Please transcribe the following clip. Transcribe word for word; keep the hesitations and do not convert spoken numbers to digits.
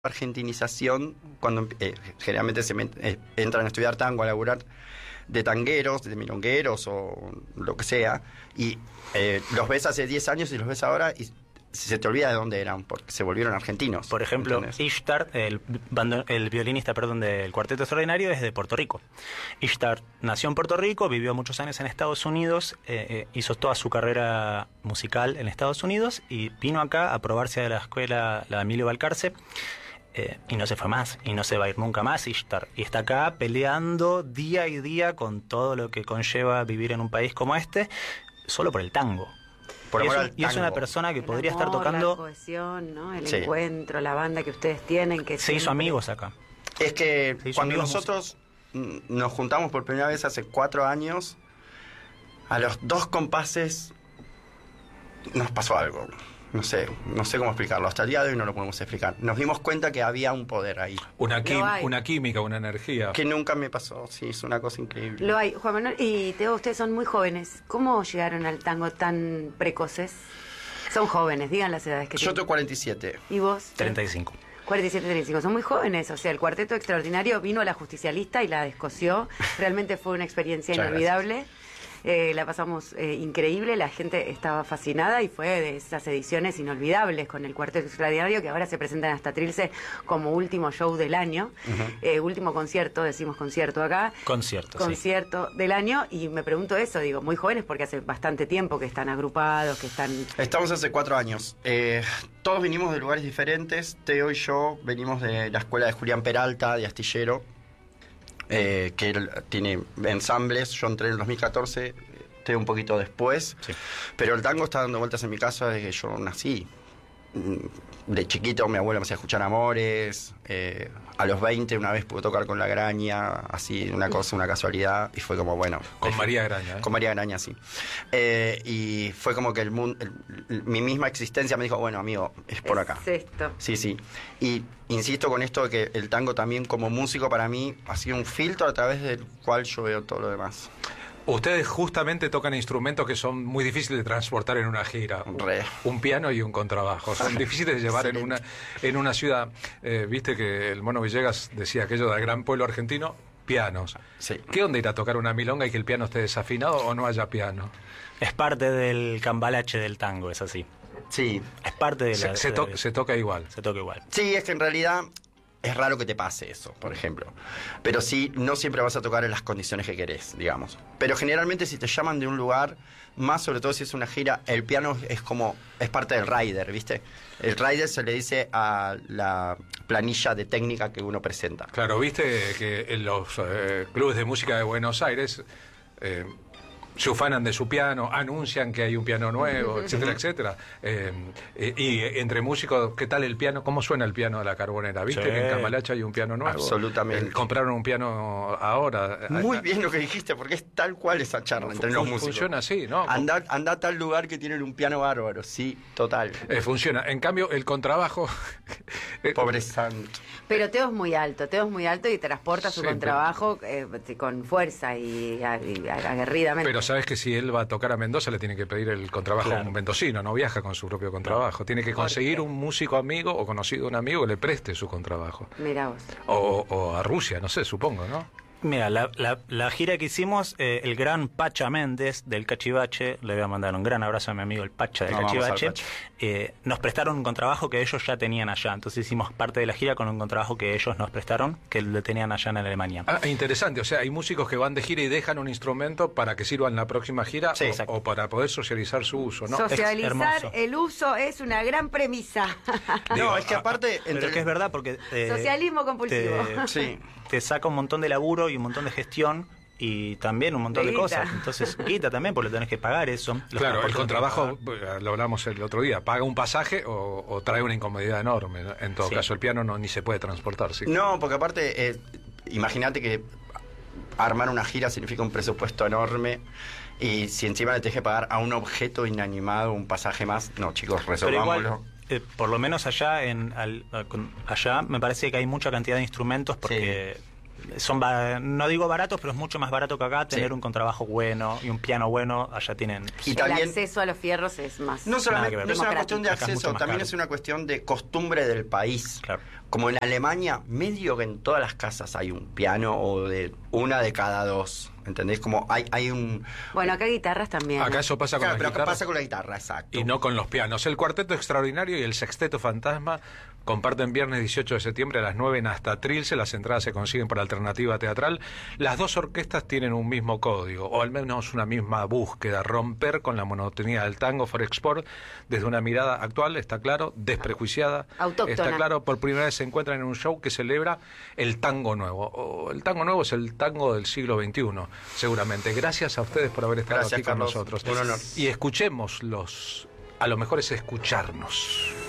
argentinización cuando eh, generalmente se met, eh, entran a estudiar tango, a laburar de tangueros, de milongueros o lo que sea, y eh, los ves hace diez años y los ves ahora y se te olvida de dónde eran, porque se volvieron argentinos. Por ejemplo, ¿entendés? Ishtar, el, bando, el violinista perdón, del Cuarteto Extraordinario, es de Puerto Rico. Ishtar nació en Puerto Rico, vivió muchos años en Estados Unidos, eh, eh, hizo toda su carrera musical en Estados Unidos y vino acá a probarse a la escuela, la Emilio Balcarce, eh, y no se fue más, y no se va a ir nunca más Ishtar. Y está acá peleando día y día con todo lo que conlleva vivir en un país como este, solo por el tango. Por y, amor es, al y es una tango. persona que El podría amor, estar tocando... la cohesión, ¿no? El Sí. encuentro, la banda que ustedes tienen. Que Se siempre... hizo amigos acá. Es que Se hizo cuando amigos nosotros mm, nos juntamos por primera vez hace cuatro años, a los dos compases nos pasó algo. No sé, no sé cómo explicarlo. Hasta el día de hoy no lo podemos explicar. Nos dimos cuenta que había un poder ahí. Una, Lo quim- hay. una química, una energía. Que nunca me pasó. Sí, es una cosa increíble. Lo hay. Juan Manuel y Teo, ustedes son muy jóvenes. ¿Cómo llegaron al tango tan precoces? Son jóvenes, digan las edades que Yo tienen. tengo cuarenta y siete. ¿Y vos? treinta y cinco. cuarenta y siete, treinta y cinco. Son muy jóvenes. O sea, el Cuarteto Extraordinario vino a la Justicialista y la descoció. Realmente fue una experiencia Muchas inolvidable. Eh, la pasamos eh, increíble, la gente estaba fascinada y fue de esas ediciones inolvidables con el Cuarteto Extraordinario que ahora se presentan hasta Trilce como último show del año, Ujú. eh, último concierto, decimos concierto acá, Concierto, sí. concierto del año, y me pregunto eso, digo, muy jóvenes porque hace bastante tiempo que están agrupados, que están... Estamos hace cuatro años. Eh, todos vinimos de lugares diferentes. Teo y yo venimos de la escuela de Julián Peralta, de Astillero, eh, que él tiene ensambles. Yo entré en el dos mil catorce, Teo un poquito después. Sí. Pero el tango está dando vueltas en mi casa desde que yo nací. De chiquito mi abuela me hacía escuchar Amores. Eh, a los veinte una vez pude tocar con La Graña, así una cosa, una casualidad. Y fue como, bueno... Con dejé- María Graña, ¿eh? Con María Graña, sí. Eh, y fue como que el mundo, el- el- mi misma existencia me dijo, bueno, amigo, es por acá. Es esto. Sí, sí. Y insisto con esto de que el tango también como músico para mí ha sido un filtro a través del cual yo veo todo lo demás. Ustedes justamente tocan instrumentos que son muy difíciles de transportar en una gira. Re. Un piano y un contrabajo. Son difíciles de llevar en Excelente. una, en una ciudad. Eh, Viste que el Mono Villegas decía aquello del gran pueblo argentino, pianos. Sí. ¿Qué onda ir a tocar una milonga y que el piano esté desafinado o no haya piano? Es parte del cambalache del tango, es así. Sí. Es parte de la... Se, se, to- se toca igual. se toca igual. Sí, es que en realidad es raro que te pase eso, por ejemplo. Pero sí, no siempre vas a tocar en las condiciones que querés, digamos. Pero generalmente si te llaman de un lugar, más sobre todo si es una gira, el piano es como, es parte del rider, ¿viste? El rider se le dice a la planilla de técnica que uno presenta. Claro, viste que en los eh, clubes de música de Buenos Aires eh, se ufanan de su piano, anuncian que hay un piano nuevo, etcétera, etcétera. Eh, eh, y entre músicos, ¿qué tal el piano? ¿Cómo suena el piano de la Carbonera? ¿Viste Sí. que en Cambalache hay un piano nuevo? Absolutamente. Eh, compraron un piano ahora. Muy Eh, bien lo que dijiste, porque es tal cual esa charla fu- entre fu- los músicos. funciona así, ¿no? Anda, anda a tal lugar que tienen un piano bárbaro, sí, total. Eh, funciona. En cambio, el contrabajo... eh, Pobre santo. Pero Teo es muy alto, Teo es muy alto y transporta su Sí, contrabajo eh, con fuerza y, y aguerridamente. Pero sabes que si él va a tocar a Mendoza le tiene que pedir el contrabajo Claro. a un mendocino, no viaja con su propio contrabajo. Tiene que conseguir un músico amigo o conocido un amigo que le preste su contrabajo. Mirá vos. O, o a Rusia, no sé, supongo, ¿no? Mira, la, la, la gira que hicimos, eh, el gran Pacha Méndez del Cachivache, le voy a mandar un gran abrazo a mi amigo el Pacha del No, vamos al Cachivache, Pacha. eh, nos prestaron un contrabajo que ellos ya tenían allá. Entonces hicimos parte de la gira con un contrabajo que ellos nos prestaron, que lo tenían allá en Alemania. Ah, interesante, o sea, hay músicos que van de gira y dejan un instrumento para que sirva en la próxima gira Sí, o, exacto. o para poder socializar su uso, ¿no? Socializar hermoso. el uso es una gran premisa. No, es que aparte... Pero entre- que es verdad porque... eh, Socialismo compulsivo. Te, Sí. te saca un montón de laburo y un montón de gestión y también un montón De de, guita. cosas. Entonces, guita también, porque le tenés que pagar eso. Los Claro, el transportes contrabajo, tenés que pagar. eh, lo hablamos el otro día, paga un pasaje o, o trae una incomodidad enorme, ¿no? En todo Sí. caso, el piano no ni se puede transportar, ¿sí? No, porque aparte, eh, imagínate que armar una gira significa un presupuesto enorme y si encima le tenés que pagar a un objeto inanimado un pasaje más, no chicos, Pero resolvámoslo. igual, eh, por lo menos allá en al- con- allá me parece que hay mucha cantidad de instrumentos porque son ba- no digo baratos, pero es mucho más barato que acá tener Sí. un contrabajo bueno y un piano bueno. Allá tienen... Y el también- acceso a los fierros es más. No solamente que ver. no es una Democrático. cuestión de Acá es mucho acceso, más también caro. es una cuestión de costumbre del país. Claro. Como en Alemania, medio que en todas las casas hay un piano o de una de cada dos. ¿Entendés? Como hay, hay un... Bueno, acá guitarras también. Acá eso pasa con Claro, las pero acá guitarras pasa con la guitarra, exacto. y no con los pianos. El Cuarteto Extraordinario y el Sexteto Fantasma comparten viernes dieciocho de septiembre a las nueve en Hasta Trilce. Las entradas se consiguen por Alternativa Teatral. Las dos orquestas tienen un mismo código, o al menos una misma búsqueda: romper con la monotonía del tango for export desde una mirada actual, está claro, desprejuiciada. Autóctona. Está claro, por primera vez se encuentran en un show que celebra el tango nuevo. O el tango nuevo es el tango del siglo veintiuno, seguramente. Gracias a ustedes por haber estado Gracias, aquí con Carlos. nosotros. Un honor. Y escuchemos los... A lo mejor es escucharnos.